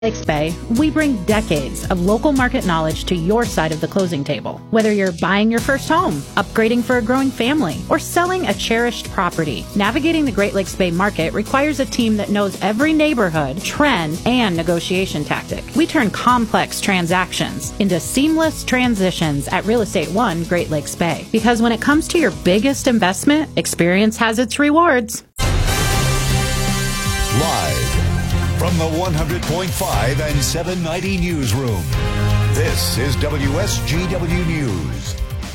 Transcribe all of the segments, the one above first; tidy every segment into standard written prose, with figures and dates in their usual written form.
Lakes Bay, we bring decades of local market knowledge to your side of the closing table. Whether you're buying your first home, upgrading for a growing family, or selling a cherished property, navigating the Great Lakes Bay market requires a team that knows every neighborhood, trend, and negotiation tactic. We turn complex transactions into seamless transitions at Real Estate One Great Lakes Bay. Because when it comes to your biggest investment, experience has its rewards. Live from the 100.5 and 790 newsroom, this is WSGW News.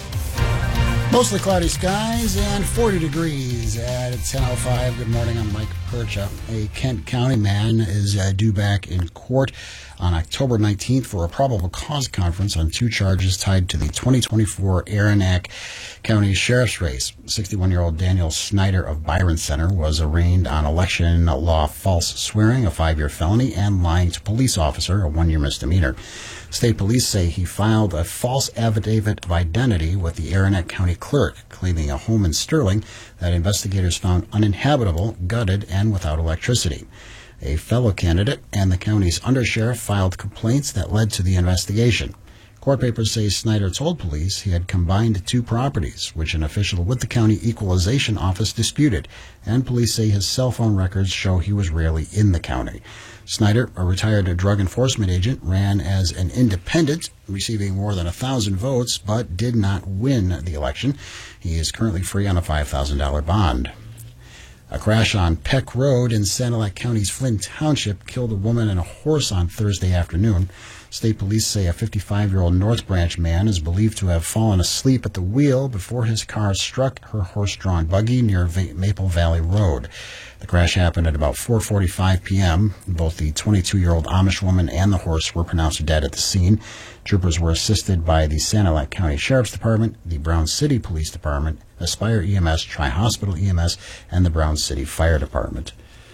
Mostly cloudy skies and 40 degrees at 10:05. Good morning, I'm Mike Percha. A Kent County man is due back in court on October 19th for a probable cause conference on two charges tied to the 2024 Aranac County Sheriff's race. 61-year-old Daniel Snyder of Byron Center was arraigned on election law false swearing, a 5-year felony, and lying to police officer, a 1-year misdemeanor. State police say he filed a false affidavit of identity with the Aranac County clerk, claiming a home in Sterling that investigators found uninhabitable, gutted, and without electricity. A fellow candidate and the county's undersheriff filed complaints that led to the investigation. Court papers say Snyder told police he had combined two properties, which an official with the county equalization office disputed, and police say his cell phone records show he was rarely in the county. Snyder, a retired drug enforcement agent, ran as an independent, receiving more than 1,000 votes, but did not win the election. He is currently free on a $5,000 bond. A crash on Peck Road in Sanilac County's Flynn Township killed a woman and a horse on Thursday afternoon. State police say a 55-year-old North Branch man is believed to have fallen asleep at the wheel before his car struck her horse-drawn buggy near Maple Valley Road. The crash happened at about 4:45 p.m. Both the 22-year-old Amish woman and the horse were pronounced dead at the scene. Troopers were assisted by the Sanilac County Sheriff's Department, the Brown City Police Department, Aspire EMS, Tri-Hospital EMS, and the Brown City Fire Department.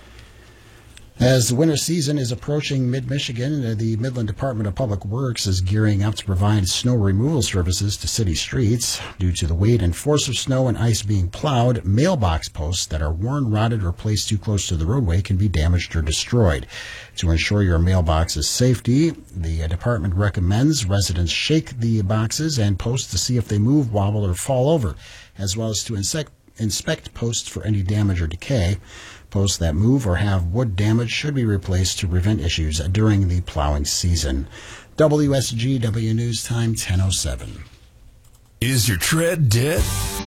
As the winter season is approaching mid-Michigan, the Midland Department of Public Works is gearing up to provide snow removal services to city streets. Due to the weight and force of snow and ice being plowed, mailbox posts that are worn, rotted, or placed too close to the roadway can be damaged or destroyed. To ensure your mailbox's safety, the department recommends residents shake the boxes and posts to see if they move, wobble, or fall over, as well as to inspect posts for any damage or decay. Posts that move or have wood damage should be replaced to prevent issues during the plowing season. WSGW News Time, 10:07. Is your tread dead?